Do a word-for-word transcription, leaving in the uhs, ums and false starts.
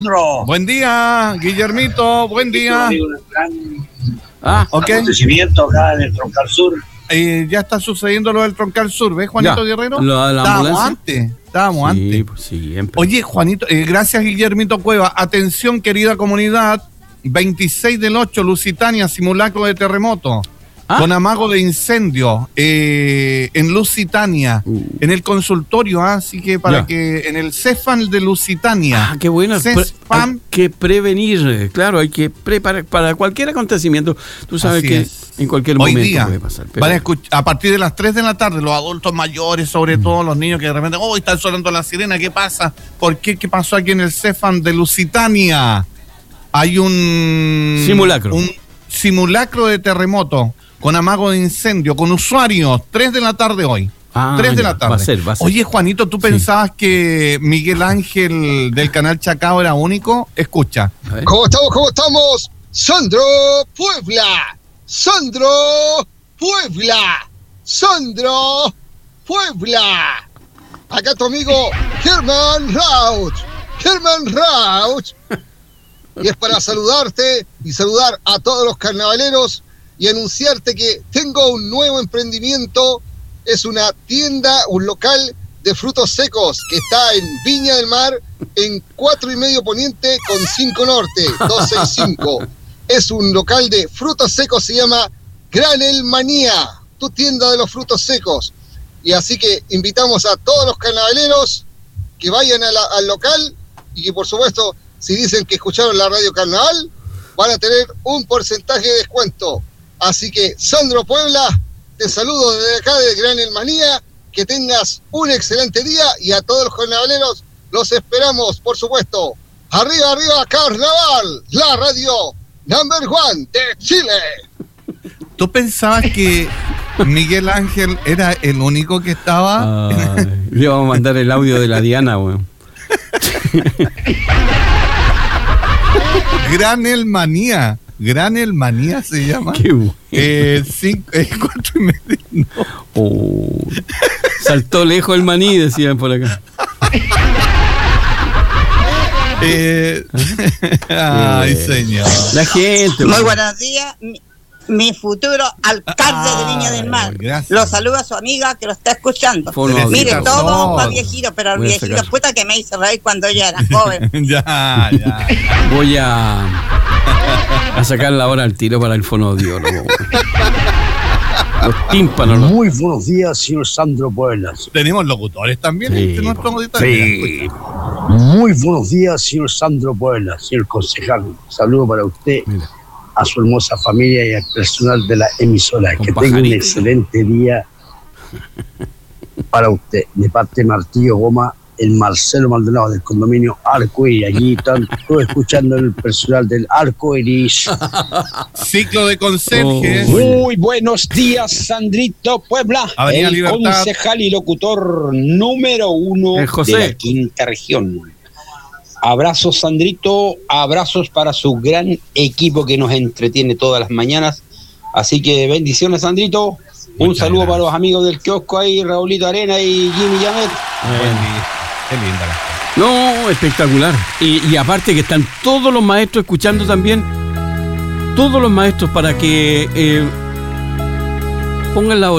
Buen día, Guillermito, buen día. Ah, ok. Acontecimiento acá en el Troncal Sur. Eh, ya está sucediendo lo del Troncal Sur, ¿ves, Juanito Ya. Guerrero? Lo de la estábamos ambulancia. antes, estábamos sí, antes. pues siempre. Oye, Juanito, eh, gracias, Guillermito Cueva. Atención, querida comunidad, veintiséis del ocho, Lusitania, simulacro de terremoto. Ah. Con amago de incendio eh, en Lusitania, Uh. en el consultorio, ¿ah? Así que para Ya. que en el CEFAM de Lusitania. Ah, qué bueno. Pre- CESFAM. hay que prevenir, claro, hay que preparar para cualquier acontecimiento. Tú sabes Así que es. en cualquier Hoy momento día puede pasar. pero- van a, escuch- a partir de las tres de la tarde, los adultos mayores, sobre Mm. todo los niños que de repente, oh, están sonando la sirena, ¿qué pasa? ¿Por qué? ¿Qué pasó aquí en el CEFAM de Lusitania? Hay un Simulacro. un simulacro de terremoto con amago de incendio, con usuarios, tres de la tarde hoy. Ah, tres de ya, la tarde. va a ser, va a ser. Oye, Juanito, ¿tú Sí. pensabas que Miguel Ángel del canal Chacao era único? Escucha. A ver. ¿Cómo estamos? ¿Cómo estamos? Sandro Puebla. Sandro Puebla. Sandro Puebla. Acá tu amigo Germán Rauch. Germán Rauch. Y es para saludarte y saludar a todos los carnavaleros y anunciarte que tengo un nuevo emprendimiento. Es una tienda, un local de frutos secos que está en Viña del Mar, en cuatro y medio Poniente con cinco Norte, doscientos sesenta y cinco. Es un local de frutos secos, se llama Granel Manía, tu tienda de los frutos secos. Y así que invitamos a todos los carnavaleros que vayan a la- al local y que, por supuesto, si dicen que escucharon la radio Carnaval, van a tener un porcentaje de descuento. Así que, Sandro Puebla, te saludo desde acá de Granel Manía, que tengas un excelente día y a todos los carnavaleros los esperamos, por supuesto. Arriba, arriba, Carnaval, la radio number one de Chile. ¿Tú pensabas que Miguel Ángel era el único que estaba? Ay, le vamos a mandar el audio de la Diana, weón. Granel Manía. Granel Manía se llama. Qué bueno. Eh, cinco, eh, cuatro y medio. No. Oh, saltó lejos el maní, decían por acá. Eh, ay, señor. La gente. Muy weón. buenos días, mi, mi futuro alcalde de Viña del Mar. Ay, gracias. Lo saluda su amiga que lo está escuchando. Fono Felicitaciones. Mire, audio. todo No. para viejito, pero el Voy a viejito sacar. puta que me hizo reír cuando yo era joven. Ya, ya. Voy a, a sacar la hora al tiro para el fonoaudiólogo. weón. Los tímpanos. los- Muy buenos días, señor Sandro Puebla. Tenemos locutores también Sí, entre nuestros po. auditores. Sí. Muy buenos días, señor Sandro Puebla, señor concejal. Saludo para usted, Mira. a su hermosa familia y al personal de la emisora. Con Que tenga un pajarito. excelente día para usted. De parte de Martillo Goma, el Marcelo Maldonado del condominio Arco Iris. Allí están todos escuchando el personal del Arco Iris. Ciclo de conserjes. Oh. Muy buenos días, Sandrito Puebla, Avenida el Libertad. concejal y locutor número uno El José. de la quinta región. Abrazos, Sandrito, abrazos para su gran equipo que nos entretiene todas las mañanas. Así que bendiciones, Sandrito. Un Muchas saludo gracias. para los amigos del kiosco ahí, Raulito Arena y Jimmy Yamet. Buen día. Qué linda la gente. No, espectacular. Y, y aparte que están todos los maestros escuchando también. Todos los maestros para que eh, pongan la